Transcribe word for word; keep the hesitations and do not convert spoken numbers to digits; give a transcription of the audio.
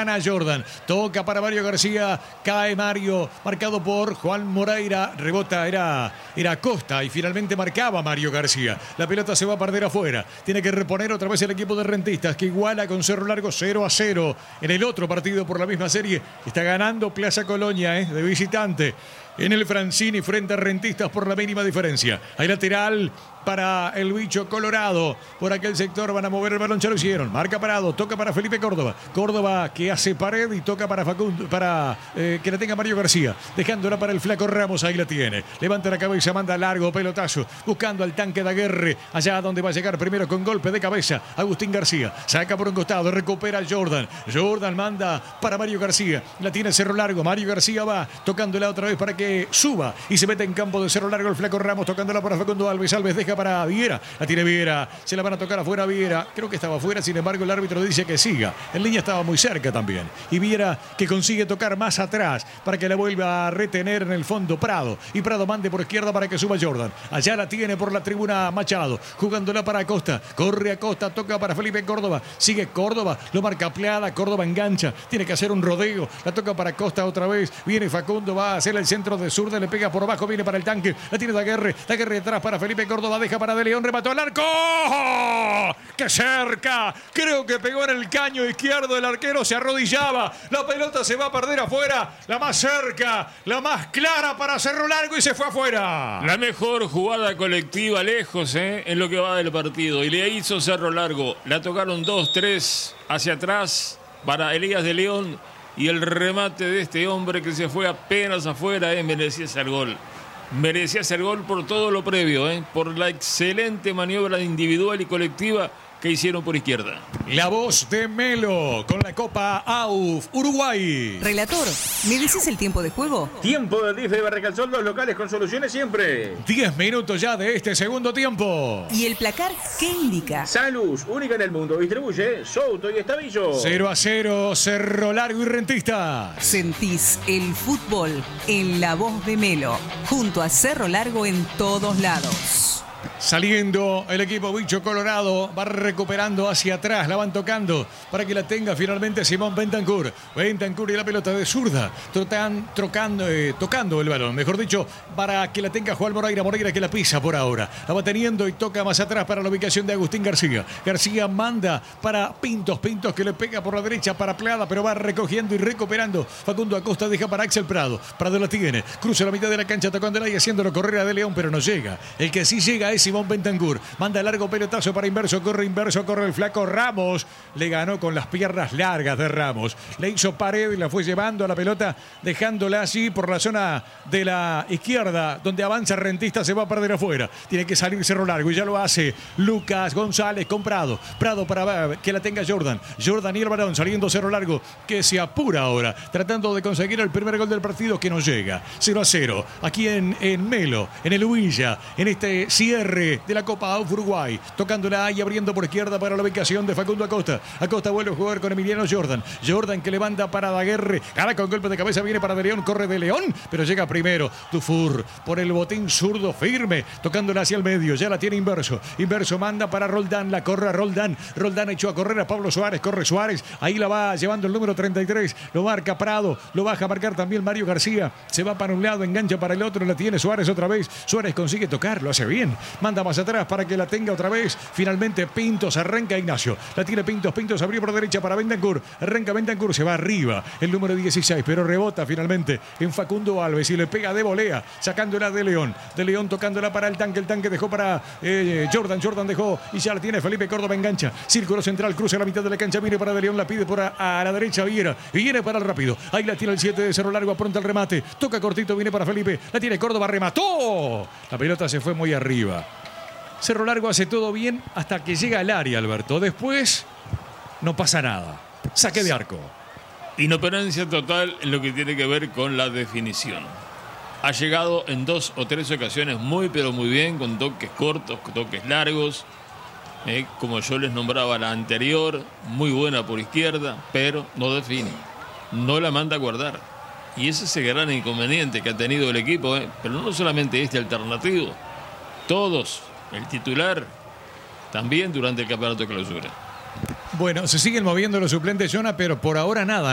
gana Jordan. Toca para Mario García. Cae Mario. Marcado por Juan Moreira. Rebota, era, era Costa. Y finalmente marcaba Mario García. La pelota se va a perder afuera. Tiene que reponer otra vez el equipo de Rentistas, que iguala con Cerro Largo cero a cero. En el otro partido por la misma serie está ganando Plaza Colonia, eh, de visitante. En el Francini frente a Rentistas por la mínima diferencia. Hay lateral para el bicho colorado. Por aquel sector van a mover el balón, ya lo hicieron. Marca parado, toca para Felipe Córdoba. Córdoba que hace pared y toca para Facundo, para eh, que la tenga Mario García. Dejándola para el flaco Ramos, ahí la tiene. Levanta la cabeza, manda largo, pelotazo. Buscando al tanque de Aguerre. Allá donde va a llegar primero con golpe de cabeza. Agustín García. Saca por un costado, recupera Jordan. Jordan manda para Mario García. La tiene Cerro Largo. Mario García va tocándola otra vez para que suba y se mete en campo de Cerro Largo el flaco Ramos, tocándola para Facundo Alves. Alves deja para Viera, la tiene Viera, se la van a tocar afuera Viera, creo que estaba afuera, sin embargo el árbitro dice que siga, en línea estaba muy cerca también, y Viera que consigue tocar más atrás para que la vuelva a retener en el fondo Prado, y Prado mande por izquierda para que suba Jordan. Allá la tiene por la tribuna Machado, jugándola para Acosta, corre Acosta, toca para Felipe Córdoba, sigue Córdoba, lo marca Pleada, Córdoba engancha, tiene que hacer un rodeo, la toca para Acosta otra vez, viene Facundo, va a hacer el centro de zurda, le pega por abajo, viene para el tanque, la tiene Daguerre, Daguerre detrás para Felipe Córdoba, deja para De León, remató al arco, ¡oh! ¡Qué cerca! Creo que pegó en el caño izquierdo, el arquero se arrodillaba, la pelota se va a perder afuera, la más cerca, la más clara para Cerro Largo y se fue afuera. La mejor jugada colectiva lejos, ¿eh? En lo que va del partido, y le hizo Cerro Largo, la tocaron dos, tres hacia atrás para Elías de León. Y el remate de este hombre que se fue apenas afuera, eh, merecía ser gol. Merecía ser gol por todo lo previo, eh, por la excelente maniobra individual y colectiva que hicieron por izquierda. La voz de Melo con la Copa A U F Uruguay. Relator, ¿me dices el tiempo de juego? Tiempo del D I F de Barracalzón, los locales con soluciones siempre. diez minutos ya de este segundo tiempo. ¿Y el placar qué indica? Salus, única en el mundo, distribuye Souto y Estavillo. cero a cero, Cerro Largo y Rentistas. Sentís el fútbol en la voz de Melo, junto a Cerro Largo en todos lados. Saliendo el equipo bicho colorado, va recuperando hacia atrás, la van tocando para que la tenga finalmente Simón Bentancur. Bentancur y la pelota de zurda, trotan, trocando, eh, tocando el balón, mejor dicho, para que la tenga Juan Moreira. Moreira que la pisa por ahora, la va teniendo y toca más atrás para la ubicación de Agustín García. García manda para Pintos, Pintos que le pega por la derecha para Pleada, pero va recogiendo y recuperando. Facundo Acosta deja para Axel Prado, Prado la tiene, cruza la mitad de la cancha tocándola y haciéndolo correr a De León, pero no llega. El que sí llega es Simón Bentancur, manda largo pelotazo para Inverso, corre Inverso, corre el flaco Ramos, le ganó con las piernas largas de Ramos, le hizo pared y la fue llevando a la pelota, dejándola así por la zona de la izquierda, donde avanza Rentista, se va a perder afuera, tiene que salir Cerro Largo y ya lo hace Lucas González con Prado, Prado para que la tenga Jordan, Jordan y el balón saliendo Cerro Largo, que se apura ahora, tratando de conseguir el primer gol del partido que no llega, cero a cero, aquí en, en Melo, en el Huilla, en este cierre de la Copa A U F Uruguay, tocándola y abriendo por izquierda para la ubicación de Facundo Acosta. Acosta vuelve a jugar con Emiliano Jordan. Jordan que levanta para Daguerre, gana con golpe de cabeza, viene para De León, corre De León, pero llega primero Dufour por el botín zurdo firme, tocándola hacia el medio, ya la tiene Inverso. Inverso manda para Roldán, la corre a Roldán. Roldán echó a correr a Pablo Suárez, corre Suárez, ahí la va llevando el número treinta y tres, lo marca Prado, lo baja a marcar también Mario García, se va para un lado, engancha para el otro, la tiene Suárez otra vez. Suárez consigue tocar, lo hace bien, manda más atrás para que la tenga otra vez. Finalmente Pintos, arranca Ignacio, la tiene Pintos, Pintos abrió por derecha para Bentancur, arranca Bentancur, se va arriba el número dieciséis, pero rebota finalmente en Facundo Alves y le pega de volea, sacándola de León, de León tocándola para el tanque, el tanque dejó para eh, Jordan, Jordan dejó y ya la tiene Felipe Córdoba, engancha, círculo central, cruza la mitad de la cancha, viene para de León, la pide por a, a la derecha Viera, y viene para el rápido, ahí la tiene el siete de Cerro Largo, apronta el remate, toca cortito, viene para Felipe, la tiene Córdoba, remató, la pelota se fue muy arriba. Cerro Largo hace todo bien hasta que llega al área, Alberto. Después no pasa nada. Saque de arco. Inoperancia total en lo que tiene que ver con la definición. Ha llegado en dos o tres ocasiones muy pero muy bien, con toques cortos, con toques largos. Eh, como yo les nombraba la anterior, muy buena por izquierda, pero no define. No la manda a guardar. Y ese es el gran inconveniente que ha tenido el equipo. Eh. Pero no solamente este alternativo. Todos. El titular también durante el campeonato de clausura. Bueno, se siguen moviendo los suplentes, Jonah, pero por ahora nada.